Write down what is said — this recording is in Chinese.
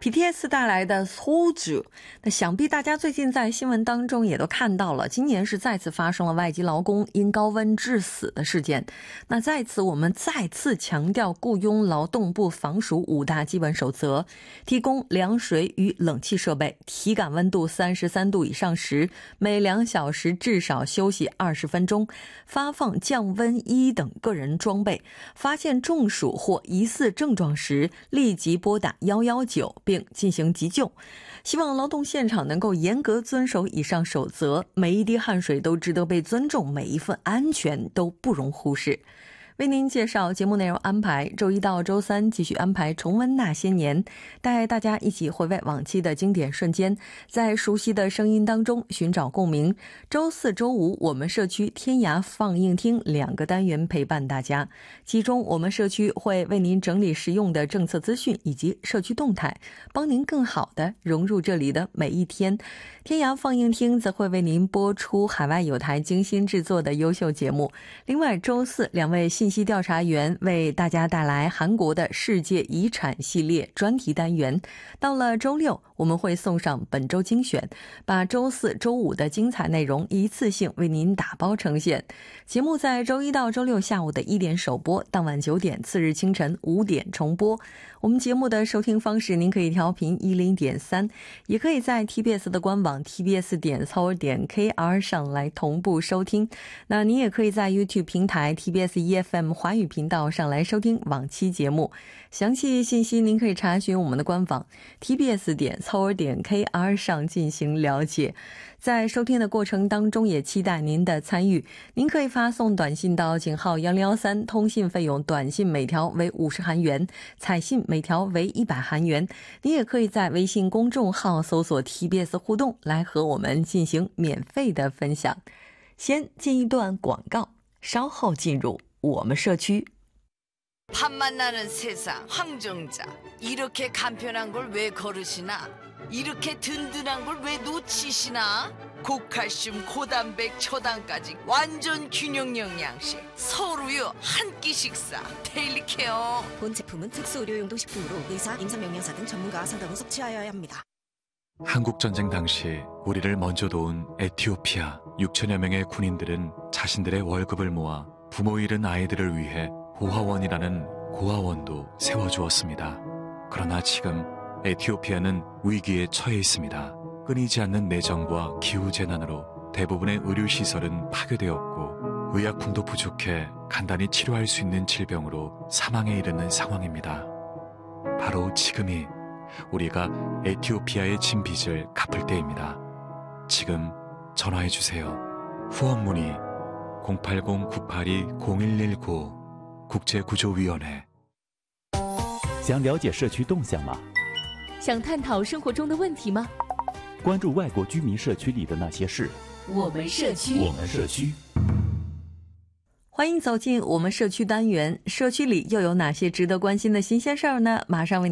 BTS 带来的소주，那想必大家最近在新闻当中也都看到了，今年是再次发生了外籍劳工因高温致死的事件。那在此我们再次强调雇佣劳动部防暑5大基本守则，提供凉水与冷气设备，体感温度33度以上时每2小时至少休息20分钟，发放降温衣等个人装备，发现中暑或疑似症状时立即拨打119并进行急救。希望劳动现场能够严格遵守以上守则，每一滴汗水都值得被尊重，每一份安全都不容忽视。为您介绍节目内容安排，周一到周三继续安排重温那些年，带大家一起回味往期的经典瞬间，在熟悉的声音当中寻找共鸣。周四周五我们社区天涯放映厅2个单元陪伴大家，其中我们社区会为您整理实用的政策资讯以及社区动态，帮您更好地融入这里的每一天。天涯放映厅则会为您播出海外有台精心制作的优秀节目。另外周四2位信息调查员为大家带来韩国的世界遗产系列专题单元。到了周六我们会送上本周精选，把周四周五的精彩内容一次性为您打包呈现。节目在周一到周六下午的1点首播，当晚9点，次日清晨5点重播。我们节目的收听方式，您可以调频100.3，也可以在 TBS 的官网 tbs.seoul.kr 上来同步收听。那您也可以在 YouTube 平台 TBS EFM 华语频道上来收听往期节目。详细信息您可以查询我们的官网 tbs.seoul.kr 上进行了解。在收听的过程当中也期待您的参与，您可以发送短信到井号1013，通信费用短信每条为50韩元，彩信每条为100韩元。你也可以在微信公众号搜索 TBS 互动来和我们进行免费的分享。先进一段广告，稍后进入我们社区。 밥만 나는 세상 황정자, 이렇게 간편한 걸 왜 거르시나? 이렇게 든든한 걸 왜 놓치시나? 고칼슘, 고단백, 초당까지 완전 균형 영양식 서울우유 한 끼 식사 데일리 케어. 본 제품은 특수 의료용도 식품으로 의사, 임상영양사 등 전문가와 상담 후 섭취하여야 합니다. 한국전쟁 당시 우리를 먼저 도운 에티오피아 6천여 명의 군인들은 자신들의 월급을 모아 부모 잃은 아이들을 위해 고아원이라는 고아원도 세워주었습니다. 그러나 지금 에티오피아는 위기에 처해 있습니다. 끊이지 않는 내전과 기후재난으로 대부분의 의료시설은 파괴되었고 의약품도 부족해 간단히 치료할 수 있는 질병으로 사망에 이르는 상황입니다. 바로 지금이 우리가 에티오피아의 진 빚을 갚을 때입니다. 지금 전화해주세요. 후원 문의 080-982-0119 국제구조위원회。 想了解社区动向吗？ 想探讨生活中的问题吗？ 关注外国居民社区里的那些事。 我们社区， 我们社区。 欢迎走进我们社区单元，社区里又有哪些值得关心的新鲜事儿呢？马上为